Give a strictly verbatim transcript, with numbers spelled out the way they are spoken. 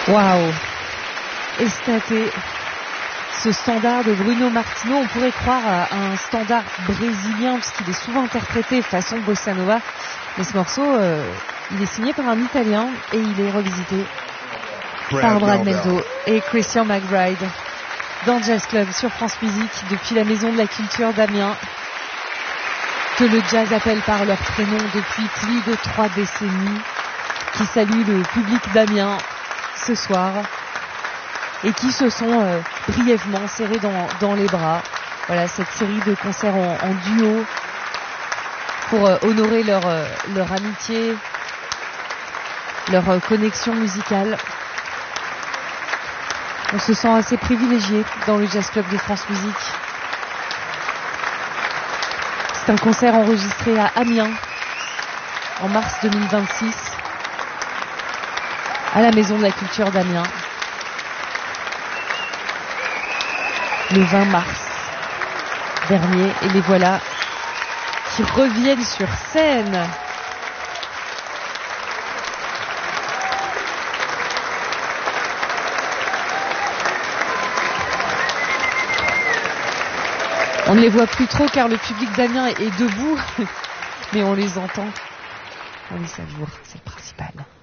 Waouh! Estaté, ce standard de Bruno Martino, on pourrait croire à un standard brésilien puisqu'il est souvent interprété façon bossa nova, mais ce morceau, euh, il est signé par un Italien et il est revisité Brad par Brad Mehldau et Christian McBride dans Jazz Club sur France Musique depuis la Maison de la Culture d'Amiens, que le jazz appelle par leur prénom depuis plus de trois décennies, qui salue le public d'Amiens ce soir et qui se sont euh, brièvement serrés dans, dans les bras. Voilà, cette série de concerts en, en duo pour euh, honorer leur, euh, leur amitié, leur euh, connexion musicale. On se sent assez privilégié dans le Jazz Club de France Musique. C'est un concert enregistré à Amiens en mars deux mille vingt-six à la Maison de la Culture d'Amiens le vingt mars dernier, et les voilà qui reviennent sur scène. On ne les voit plus trop car le public d'Amiens est debout, mais on les entend, on les savoure, c'est le principal.